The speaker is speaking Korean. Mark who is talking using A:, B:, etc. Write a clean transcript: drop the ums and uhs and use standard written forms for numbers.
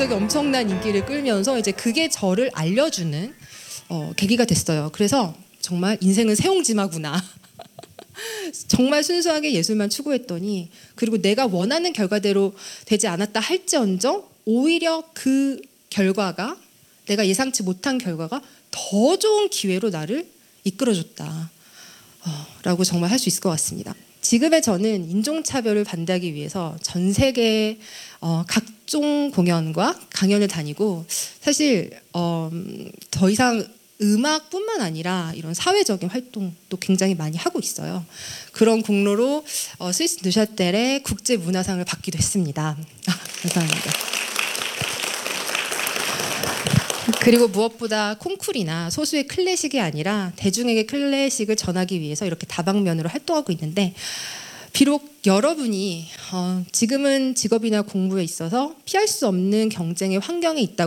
A: 세계적인 엄청난 인기를 끌면서 이제 그게 저를 알려주는 계기가 됐어요. 그래서 정말 인생은 세옹지마구나. 정말 순수하게 예술만 추구했더니, 그리고 내가 원하는 결과대로 되지 않았다 할지언정 오히려 그 결과가, 내가 예상치 못한 결과가 더 좋은 기회로 나를 이끌어줬다 라고 정말 할 수 있을 것 같습니다. 지금의 저는 인종차별을 반대하기 위해서 전 세계 각종 공연과 강연을 다니고, 사실 더 이상 음악뿐만 아니라 이런 사회적인 활동도 굉장히 많이 하고 있어요. 그런 공로로 스위스 느샤텔의 국제문화상을 받기도 했습니다. 감사합니다. 그리고 무엇보다 콩쿨이나 소수의 클래식이 아니라 대중에게 클래식을 전하기 위해서 이렇게 다방면으로 활동하고 있는데, 비록 여러분이 지금은 직업이나 공부에 있어서 피할 수 없는 경쟁의 환경에 있다고